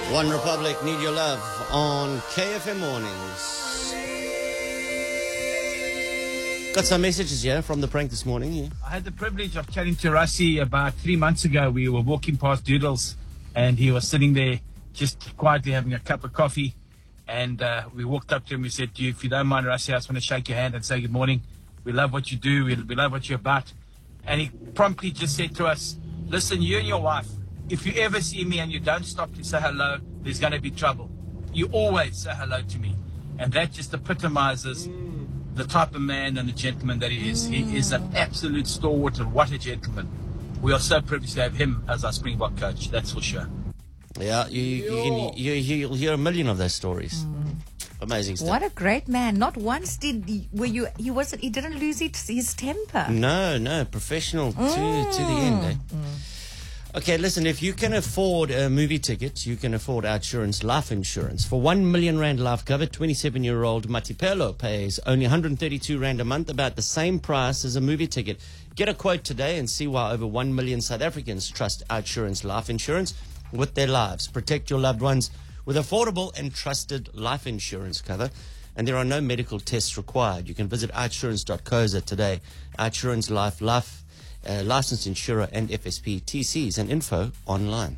One Republic, Need Your Love on KFM Mornings. Got some messages here from the prank this morning. Yeah. I had the privilege of chatting to Rassie about 3 months ago. We were walking past Doodles and he was sitting there just quietly having a cup of coffee. And we walked up to him. We said, if you don't mind, Rassie, I just want to shake your hand and say good morning. We love what you do. We love what you're about. And he promptly just said to us, listen, you and your wife, if you ever see me and you don't stop to say hello, there's going to be trouble. You always say hello to me. And that just epitomizes the type of man and the gentleman that he is. He is an absolute stalwart, and what a gentleman. We are so privileged to have him as our Springbok coach, that's for sure. Yeah, you'll hear a million of those stories. Amazing stuff. What a great man. Not once he didn't lose his temper. No, professional to the end. Eh? Okay, listen, if you can afford a movie ticket, you can afford OUTsurance life insurance. For 1 million rand life cover, 27-year-old Matipelo pays only 132 rand a month, about the same price as a movie ticket. Get a quote today and see why over 1 million South Africans trust OUTsurance life insurance with their lives. Protect your loved ones with affordable and trusted life insurance cover. And there are no medical tests required. You can visit outsurance.co.za today. OUTsurance Life, licensed insurer and FSP, TCs and info online.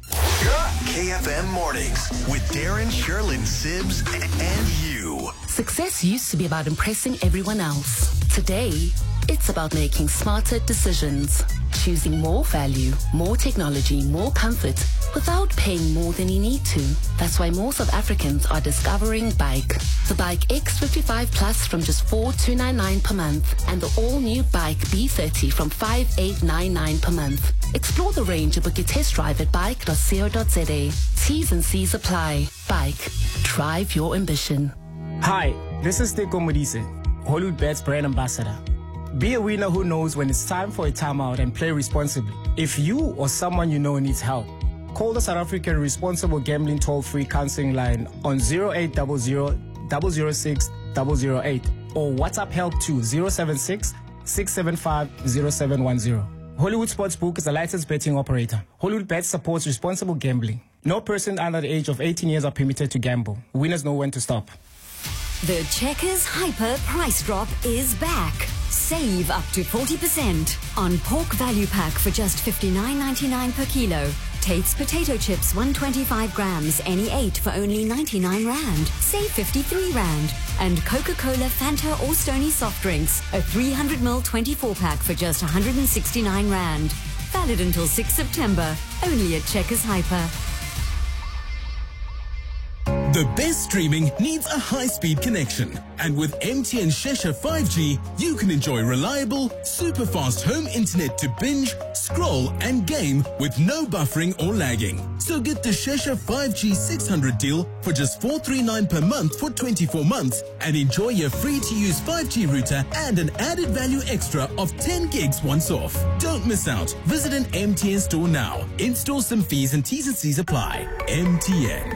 KFM Mornings with Darren, Sherlyn, Sibbs, and you. Success used to be about impressing everyone else. Today, it's about making smarter decisions. Choosing more value, more technology, more comfort, without paying more than you need to. That's why more South Africans are discovering Bike. The Bike X55 Plus from just 4,299 per month, and the all-new Bike B30 from 5,899 per month. Explore the range and book your test drive at bike.co.za. T's and C's apply. Bike. Drive your ambition. Hi, this is Teko Modise, Hollywoodbets brand ambassador. Be a winner who knows when it's time for a timeout and play responsibly. If you or someone you know needs help, call the South African Responsible Gambling Toll-Free Counseling Line on 0800 006 008 or WhatsApp help to 076 675 0710. Hollywood Sportsbook is a licensed betting operator. Hollywood Bets supports responsible gambling. No person under the age of 18 years are permitted to gamble. Winners know when to stop. The Checkers Hyper Price Drop is back. Save up to 40% on pork value pack for just $59.99 per kilo. Tate's potato chips 125 grams, any 8 for only 99 rand. Save 53 rand. And Coca-Cola, Fanta or Stony soft drinks, a 300ml 24 pack for just 169 rand. Valid until 6 September. Only at Checkers Hyper. The best streaming needs a high-speed connection. And with MTN Shesha 5G, you can enjoy reliable, super-fast home internet to binge, scroll, and game with no buffering or lagging. So get the Shesha 5G 600 deal for just $439 per month for 24 months and enjoy your free-to-use 5G router and an added value extra of 10 gigs once off. Don't miss out. Visit an MTN store now. In-store some fees and T's and C's apply. MTN.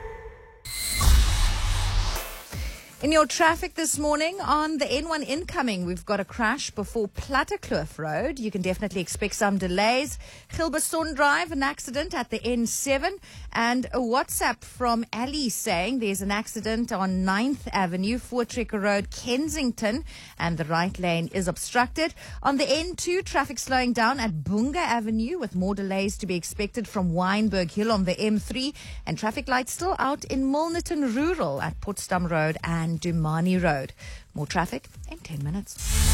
In your traffic this morning on the N1 incoming, we've got a crash before Plattekloof Road. You can definitely expect some delays. Gilberton Drive, an accident at the N7. And a WhatsApp from Ali saying there's an accident on 9th Avenue, Voortrekker Road, Kensington, and the right lane is obstructed. On the N2, traffic slowing down at Bunga Avenue with more delays to be expected from Wynberg Hill on the M3. And traffic lights still out in Milnerton Rural at Potsdam Road and Dumani Road. More traffic in 10 minutes.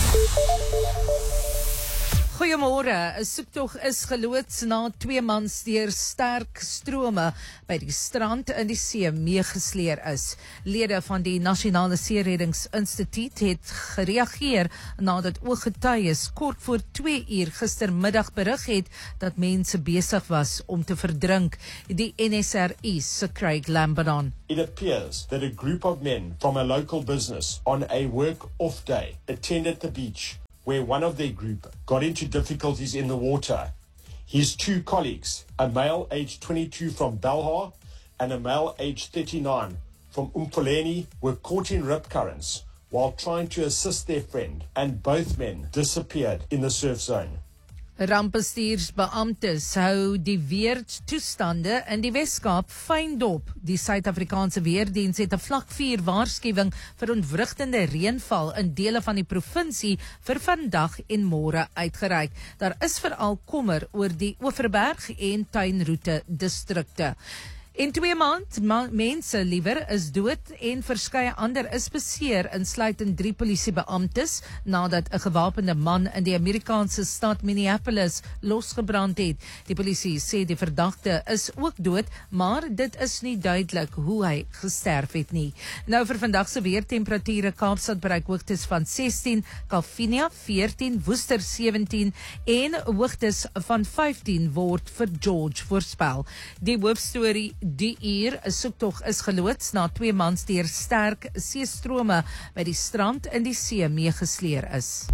Goeiemôre. 'n Soektog is geloods na 2 mans deur sterk strome by die strand in die see meegesleer is. Lede van die Nasionale See-reddingsinstituut het gereageer nadat ooggetuies kort voor 2 uur gistermiddag berig het dat mense besig was om te verdrink. Die NSRI se Craig Lambanon. It appears that a group of men from a local business on a work-off day attended the beach where one of their group got into difficulties in the water. His 2 colleagues, a male aged 22 from Belhar and a male aged 39 from Umfuleni, were caught in rip currents while trying to assist their friend, and both men disappeared in the surf zone. Rampbestuursbeamptes hou die weertoestande in die Weskaap fyn dop. Die Suid-Afrikaanse Weerdiens het 'n vlak 4 waarskuwing vir ontwrigtende reënval in dele van die provinsie vir vandag en môre uitgereik. Daar is veral kommer oor die Oeverberg en Tuinroete distrikte. En 2 mense liewer is dood en verskeie ander is beseer, insluitend 3 polisiebeamptes, nadat 'n gewapende man in die Amerikaanse stad Minneapolis losgebrand het. Die polisie sê die verdagte is ook dood, maar dit is nie duidelik hoe hy gesterf het nie. Nou vir vandag se weertemperature: Kaapstad bereik hoogtes van 16, Kalvinia 14, Woester 17 en hoogtes van 15 word vir George voorspel. Die hoofstorie die uur, 'n soektog is geloods na 2 mans deur sterk seestrome by die strand in die see meegesleer is.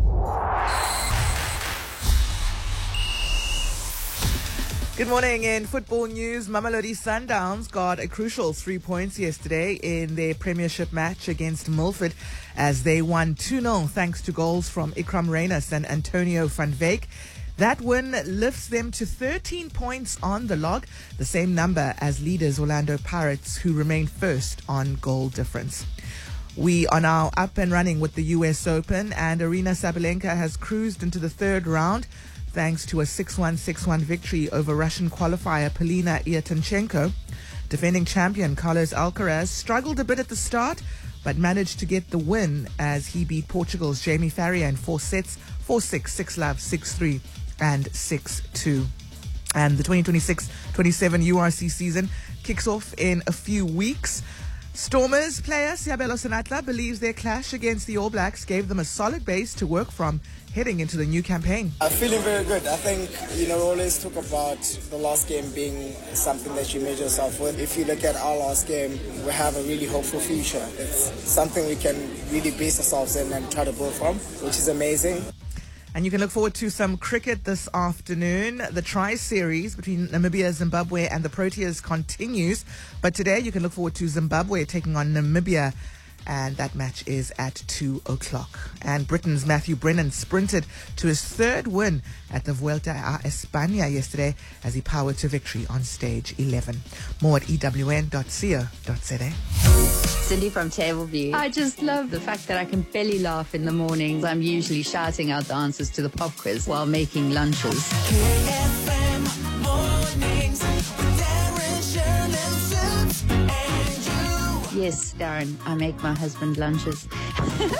Good morning. In football news, Mamelodi Sundowns got a crucial 3 points yesterday in their premiership match against Milford as they won 2-0 thanks to goals from Ikram Reynolds and Antonio van Wyk. That win lifts them to 13 points on the log, the same number as leaders Orlando Pirates, who remain first on goal difference. We are now up and running with the US Open, and Aryna Sabalenka has cruised into the 3rd round thanks to a 6-1, 6-1 victory over Russian qualifier Polina Iatanchenko. Defending champion Carlos Alcaraz struggled a bit at the start, but managed to get the win as he beat Portugal's Jamie Farrier in 4 sets, 4-6, 6-love, 6-3. and 6-2. And the 2026-27 URC season kicks off in a few weeks. Stormers player Siabelo Senatla believes their clash against the All Blacks gave them a solid base to work from heading into the new campaign. I'm feeling very good. I think, we always talk about the last game being something that you measure yourself with. If you look at our last game, we have a really hopeful future. It's something we can really base ourselves in and try to build from, which is amazing. And you can look forward to some cricket this afternoon. The tri-series between Namibia, Zimbabwe and the Proteas continues. But today you can look forward to Zimbabwe taking on Namibia. And that match is at 2 o'clock. And Britain's Matthew Brennan sprinted to his 3rd win at the Vuelta a España yesterday as he powered to victory on stage 11. More at ewn.co.za. Cindy from Tableview. I just love the fact that I can belly laugh in the mornings. I'm usually shouting out the answers to the pop quiz while making lunches. KFM mornings with Darren, Shirley, Sims, and you. Yes, Darren, I make my husband lunches.